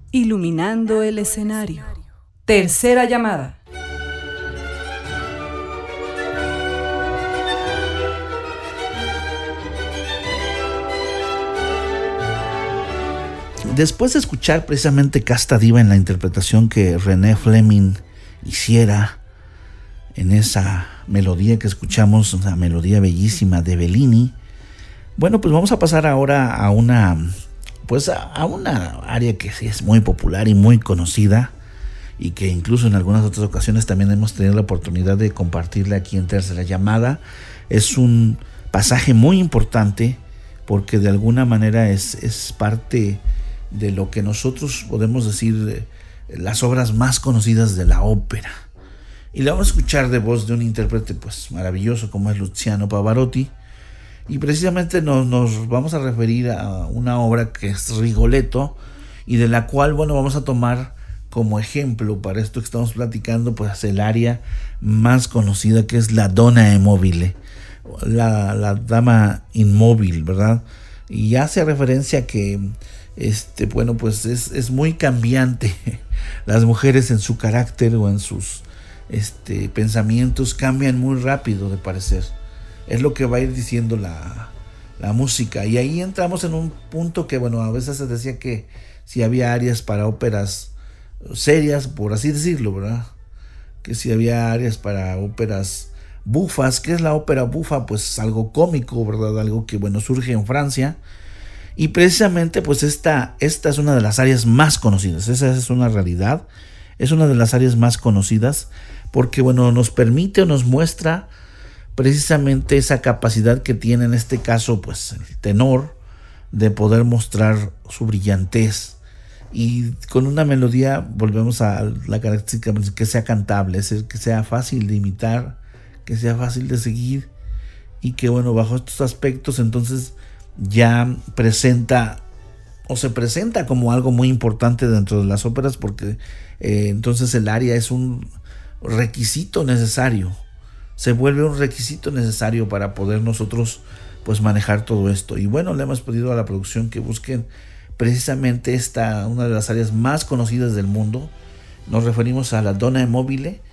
Iluminando el escenario. Tercera llamada. Después de escuchar precisamente Casta Diva en la interpretación que René Fleming hiciera en esa melodía que escuchamos, una melodía bellísima de Bellini, bueno, pues vamos a pasar ahora a una área que sí es muy popular y muy conocida, y que incluso en algunas otras ocasiones también hemos tenido la oportunidad de compartirla aquí en Tercera Llamada. Es un pasaje muy importante porque de alguna manera es parte de lo que nosotros podemos decir las obras más conocidas de la ópera. Y la vamos a escuchar de voz de un intérprete pues maravilloso como es Luciano Pavarotti. Y precisamente nos vamos a referir a una obra que es Rigoletto, y de la cual, bueno, vamos a tomar como ejemplo para esto que estamos platicando, pues el aria más conocida, que es la Donna Immobile, la dama inmóvil, ¿verdad? Y hace referencia a que bueno, pues es muy cambiante. Las mujeres en su carácter o en sus pensamientos cambian muy rápido de parecer. Es lo que va a ir diciendo la música. Y ahí entramos en un punto que, bueno, a veces se decía que si había arias para óperas serias, por así decirlo, ¿verdad? Que si había arias para óperas bufas. ¿Qué es la ópera bufa? Pues algo cómico, ¿verdad? Algo que, bueno, surge en Francia. Y precisamente pues esta es una de las áreas más conocidas. Esa es una realidad. Es una de las áreas más conocidas porque, bueno, nos permite o nos muestra precisamente esa capacidad que tiene en este caso pues el tenor de poder mostrar su brillantez, y con una melodía volvemos a la característica que sea cantable, es decir, que sea fácil de imitar, que sea fácil de seguir, y que, bueno, bajo estos aspectos entonces ya se presenta como algo muy importante dentro de las óperas, porque entonces el aria es un requisito necesario, se vuelve un requisito necesario para poder nosotros pues manejar todo esto. Y bueno, le hemos pedido a la producción que busquen precisamente una de las áreas más conocidas del mundo. Nos referimos a la Donna Immobile,